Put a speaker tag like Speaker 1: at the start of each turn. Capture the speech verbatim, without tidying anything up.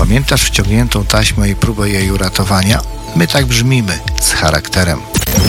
Speaker 1: Pamiętasz wciągniętą taśmę i próbę jej uratowania? My tak brzmimy, z charakterem.